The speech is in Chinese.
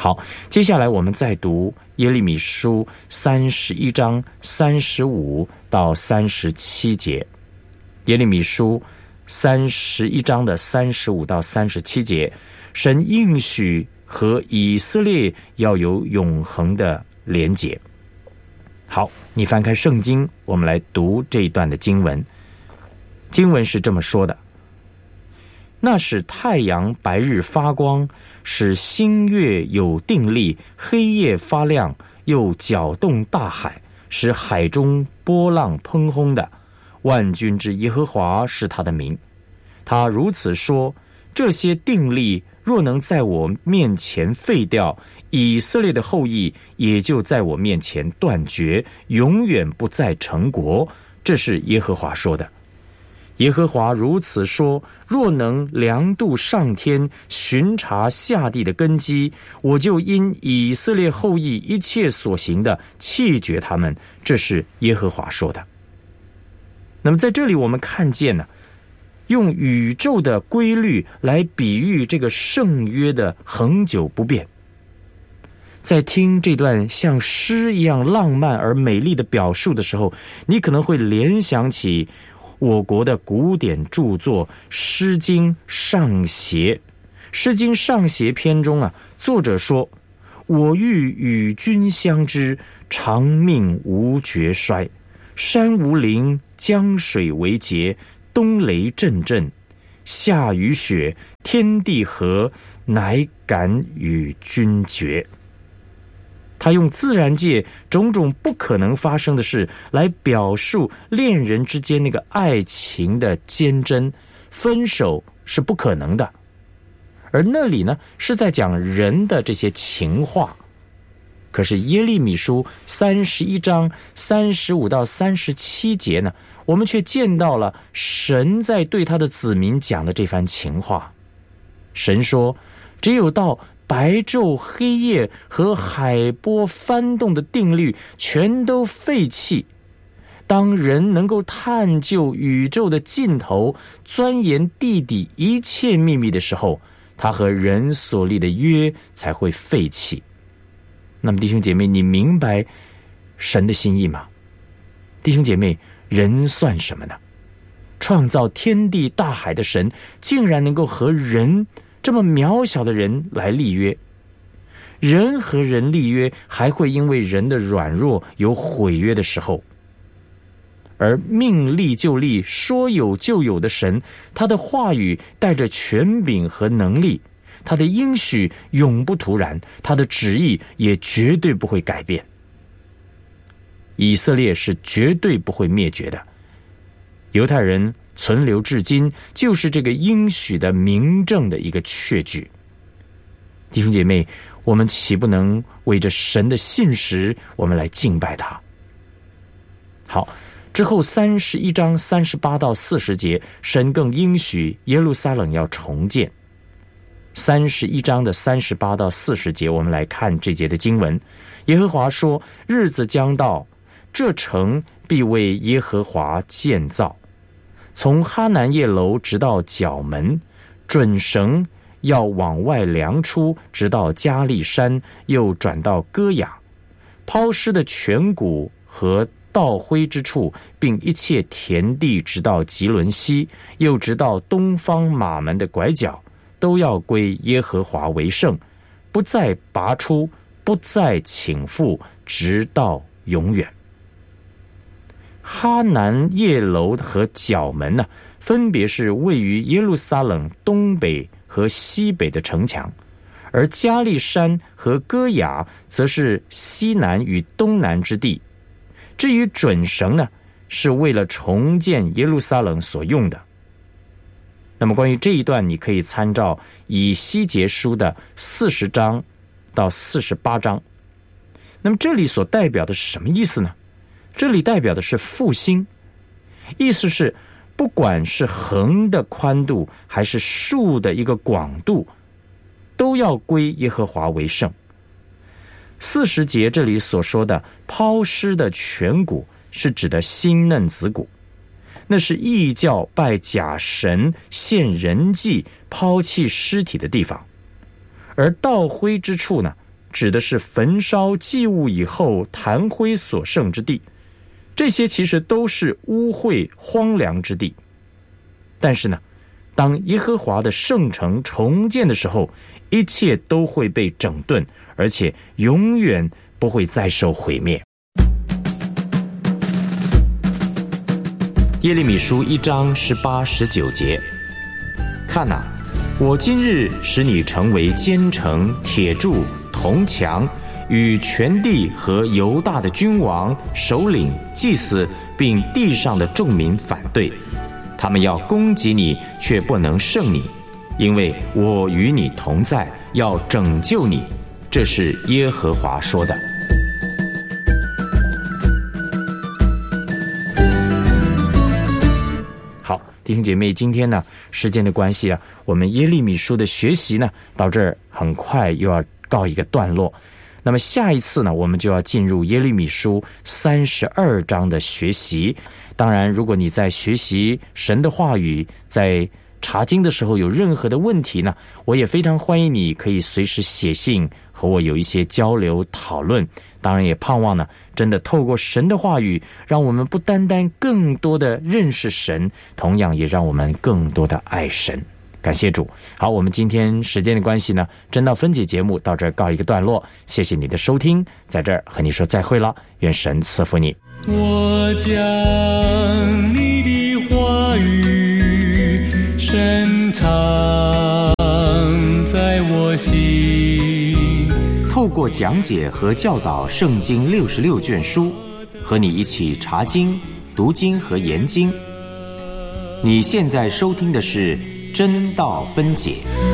好，接下来我们再读耶利米书31章35到37节。耶利米书31章的35到37节，神应许和以色列要有永恒的连结。好，你翻开圣经，我们来读这一段的经文。经文是这么说的：那使太阳白日发光，使星月有定力，黑夜发亮，又搅动大海，使海中波浪喷轰的，万军之耶和华是他的名。他如此说，这些定力若能在我面前废掉，以色列的后裔也就在我面前断绝，永远不再成国。这是耶和华说的。耶和华如此说，若能量度上天，巡查下地的根基，我就因以色列后裔一切所行的弃绝他们。这是耶和华说的。那么在这里我们看见呢，用宇宙的规律来比喻这个圣约的恒久不变。在听这段像诗一样浪漫而美丽的表述的时候，你可能会联想起我国的古典著作《诗经上协》。《诗经上协》篇中作者说：我欲与君相知，长命无绝衰。山无陵，江水为竭，冬雷阵阵，夏雨雪，天地合，乃敢与君绝。他用自然界种种不可能发生的事来表述恋人之间那个爱情的坚贞，分手是不可能的。而那里呢，是在讲人的这些情话。可是耶利米书31章35到37节呢，我们却见到了神在对他的子民讲的这番情话。神说，只有到白昼黑夜和海波翻动的定律全都废弃，当人能够探究宇宙的尽头，钻研地底一切秘密的时候，他和人所立的约才会废弃。那么弟兄姐妹，你明白神的心意吗？弟兄姐妹，人算什么呢？创造天地大海的神竟然能够和人这么渺小的人来立约。人和人立约，还会因为人的软弱有毁约的时候。而命立就立，说有就有的神，他的话语带着权柄和能力，他的应许永不突然，他的旨意也绝对不会改变。以色列是绝对不会灭绝的，犹太人存留至今，就是这个应许的明证的一个确据。弟兄姐妹，我们岂不能为着神的信实，我们来敬拜他？好，之后31章38到40节，神更应许耶路撒冷要重建。31章的38到40节，我们来看这节的经文。耶和华说，日子将到，这城必为耶和华建造，从哈南叶楼直到角门，准绳要往外量出，直到加利山，又转到歌雅，抛尸的泉谷和倒灰之处，并一切田地，直到吉伦西，又直到东方马门的拐角，都要归耶和华为圣，不再拔出，不再倾覆，直到永远。哈南叶楼和角门呢，分别是位于耶路撒冷东北和西北的城墙，而加利山和歌雅则是西南与东南之地。至于准绳呢，是为了重建耶路撒冷所用的。那么关于这一段，你可以参照以西结书的40章到48章。那么这里所代表的是什么意思呢？这里代表的是复兴，意思是不管是横的宽度还是竖的一个广度，都要归耶和华为圣。40节这里所说的抛尸的泉谷，是指的新嫩子谷，那是异教拜假神献人祭抛弃尸体的地方。而倒灰之处呢， 指的是焚烧祭物以后弹灰所剩之地，这些其实都是污秽荒凉之地。但是呢，当耶和华的圣城重建的时候，一切都会被整顿，而且永远不会再受毁灭。耶利米书1章18、19节，看哪，我今日使你成为坚城、铁柱、铜墙，与全地和犹大的君王、首领、祭司，并地上的众民反对。他们要攻击你，却不能胜你，因为我与你同在，要拯救你。这是耶和华说的。弟兄姐妹，今天呢，时间的关系啊，我们耶利米书的学习呢，到这儿很快又要告一个段落。那么下一次呢，我们就要进入耶利米书32章的学习。当然，如果你在学习神的话语，在查经的时候有任何的问题呢，我也非常欢迎你可以随时写信和我有一些交流讨论。当然也盼望呢，真的透过神的话语，让我们不单单更多的认识神，同样也让我们更多的爱神。感谢主。好，我们今天时间的关系呢，真道分解节目到这儿告一个段落。谢谢你的收听，在这儿和你说再会了，愿神赐福你。 我将你的话语深藏在我心， 透过讲解和教导圣经66卷书，和你一起查经、读经和研经。你现在收听的是真道分解。